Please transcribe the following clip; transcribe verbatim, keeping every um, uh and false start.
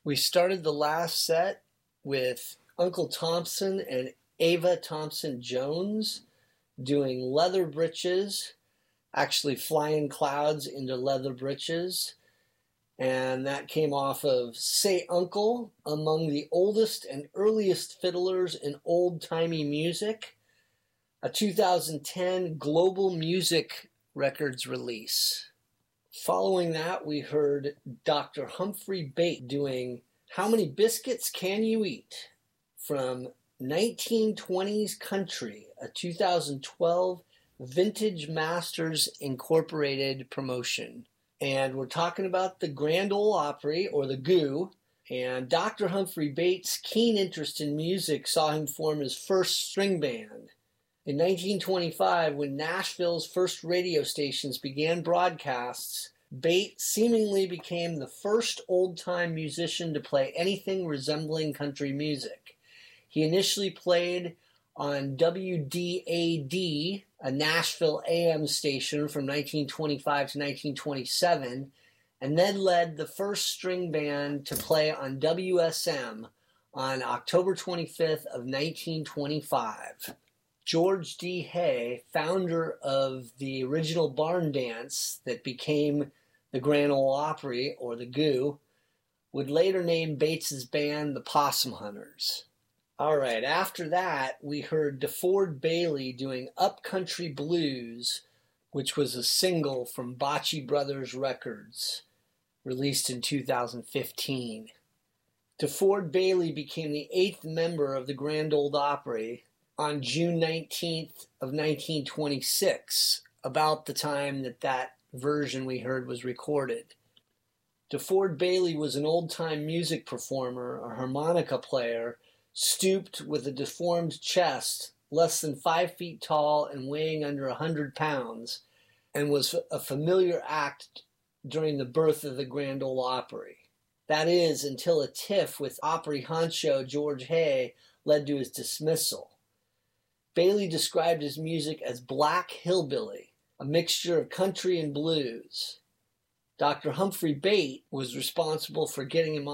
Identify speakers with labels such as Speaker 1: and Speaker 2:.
Speaker 1: We started the last set with Uncle Thompson and Ava Thompson-Jones doing Leather Britches, actually flying clouds into leather britches. And that came off of Say Uncle, among the oldest and earliest fiddlers in old-timey music, a two thousand ten Global Music Records release. Following that, we heard Doctor Humphrey Bate doing How Many Biscuits Can You Eat? From nineteen twenties Country, a two thousand twelve Vintage Masters Incorporated promotion. And we're talking about the Grand Ole Opry, or the G O, and Doctor Humphrey Bate's keen interest in music saw him form his first string band. In nineteen twenty-five, when Nashville's first radio stations began broadcasts, Bate seemingly became the first old-time musician to play anything resembling country music. He initially played on W D A D, a Nashville A M station from nineteen twenty-five to nineteen twenty-seven, and then led the first string band to play on W S M on October twenty-fifth of nineteen twenty-five. George D. Hay, founder of the original barn dance that became the Grand Ole Opry, or the G O, would later name Bates's band the Possum Hunters. All right, after that, we heard DeFord Bailey doing Upcountry Blues, which was a single from Bocce Brothers Records, released in two thousand fifteen. DeFord Bailey became the eighth member of the Grand Ole Opry on June nineteenth of nineteen twenty-six, about the time that that version we heard was recorded. DeFord Bailey was an old-time music performer, a harmonica player, stooped with a deformed chest, less than five feet tall and weighing under a hundred pounds, and was a familiar act during the birth of the Grand Ole Opry. That is, until a tiff with Opry honcho George Hay led to his dismissal. Bailey described his music as black hillbilly, a mixture of country and blues. Doctor Humphrey Bate was responsible for getting him